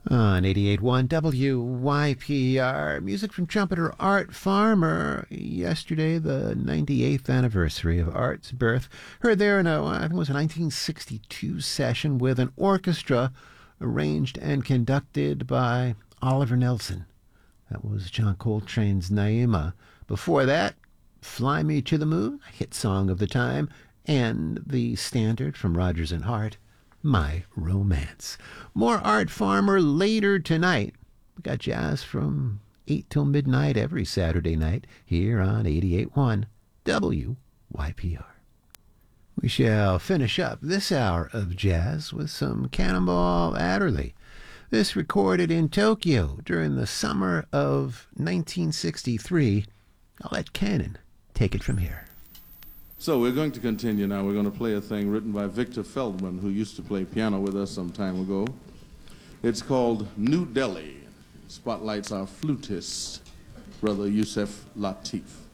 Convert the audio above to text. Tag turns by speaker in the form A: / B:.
A: On 88.1 WYPR, music from trumpeter Art Farmer. Yesterday, the 98th anniversary of Art's birth. Heard there in I think it was a 1962 session with an orchestra arranged and conducted by Oliver Nelson. That was John Coltrane's Naima. Before that, Fly Me to the Moon, a hit song of the time, and the standard from Rodgers and Hart, My Romance. More Art Farmer later tonight. We got jazz from 8 till midnight every Saturday night here on 88.1 WYPR. We shall finish up this hour of jazz with some Cannonball Adderley. This recorded in Tokyo during the summer of 1963. I'll let Cannon take it from here.
B: So we're going to continue now. We're going to play a thing written by Victor Feldman, who used to play piano with us some time ago. It's called New Delhi. Spotlights our flutist, Brother Yusef Lateef.